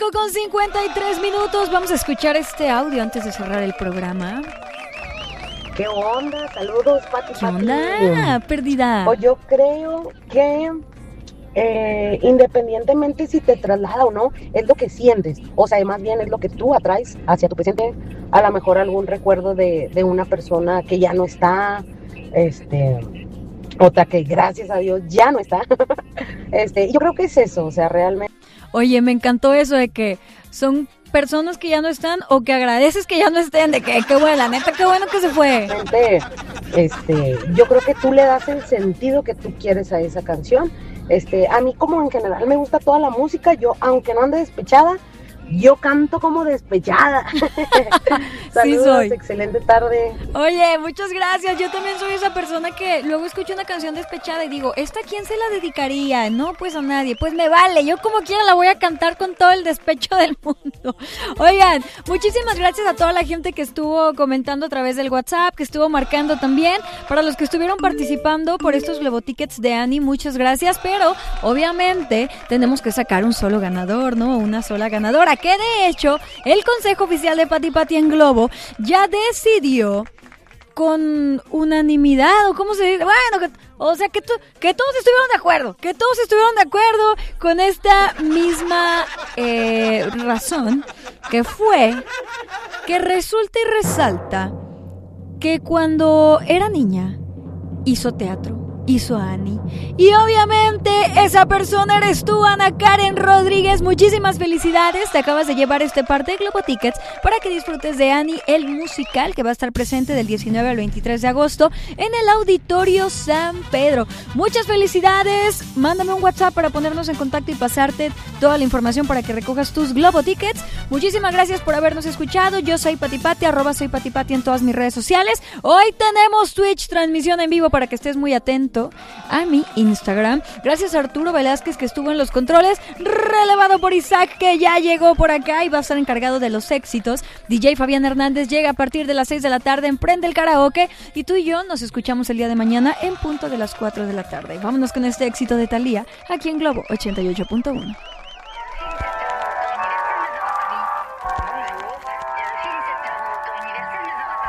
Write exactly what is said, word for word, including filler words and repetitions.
Con cincuenta y tres minutos, vamos a escuchar este audio antes de cerrar el programa. ¿Qué onda? Saludos, Pati. ¿Qué onda? Perdida. Pues yo creo que eh, independientemente si te traslada o no, es lo que sientes. O sea, más bien es lo que tú atraes hacia tu presente. A lo mejor algún recuerdo de, de una persona que ya no está, este, otra que gracias a Dios ya no está. este, yo creo que es eso, o sea, realmente. Oye, me encantó eso de que son personas que ya no están o que agradeces que ya no estén, de que qué bueno, la neta, qué bueno que se fue. Este, yo creo que tú le das el sentido que tú quieres a esa canción. Este, a mí como en general me gusta toda la música, yo aunque no ande despechada, yo canto como despechada. Saludos, sí soy. Excelente tarde. Oye, muchas gracias. Yo también soy esa persona que luego escucho una canción despechada y digo, ¿esta a quién se la dedicaría? No, pues a nadie. Pues me vale, yo como quiera la voy a cantar con todo el despecho del mundo. Oigan, muchísimas gracias a toda la gente que estuvo comentando a través del WhatsApp, que estuvo marcando también. Para los que estuvieron participando por estos Globotickets de Ani, muchas gracias. Pero obviamente tenemos que sacar un solo ganador, ¿no? Una sola ganadora. Que de hecho, el Consejo Oficial de Pati Pati en Globo ya decidió con unanimidad, o cómo se dice, bueno, que, o sea, que, to, que todos estuvieron de acuerdo, que todos estuvieron de acuerdo con esta misma eh, razón, que fue que resulta y resalta que cuando era niña hizo teatro, hizo Ani. Y obviamente esa persona eres tú, Ana Karen Rodríguez. Muchísimas felicidades. Te acabas de llevar este par de Globotickets para que disfrutes de Ani, el musical, que va a estar presente del diecinueve al veintitrés de agosto en el Auditorio San Pedro. Muchas felicidades. Mándame un WhatsApp para ponernos en contacto y pasarte toda la información para que recojas tus Globotickets. Muchísimas gracias por habernos escuchado. Yo soy Pati Pati, arroba soy Pati Pati en todas mis redes sociales. Hoy tenemos Twitch, transmisión en vivo para que estés muy atento a mi Instagram. Gracias a Arturo Velázquez, que estuvo en los controles, relevado por Isaac, que ya llegó por acá y va a estar encargado de los éxitos. D J Fabián Hernández llega a partir de las seis de la tarde en Prende el Karaoke, y tú y yo nos escuchamos el día de mañana en punto de las cuatro de la tarde. Vámonos con este éxito de Thalía aquí en Globo ochenta y ocho punto uno.